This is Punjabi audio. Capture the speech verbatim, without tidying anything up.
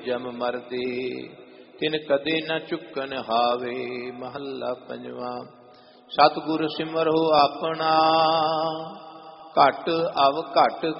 ਜਮ ਮਰਦੇ, ਤਿਨ ਕਦੇ ਨ ਚੁੱਕਨ ਹਾਵੇ। ਮਹੱਲਾ ਪੰਜਵਾਂ। ਸਤਿਗੁਰ ਸਿਮਰੋ ਆਪਣਾ, ਘਟ ਅਵ ਘਟ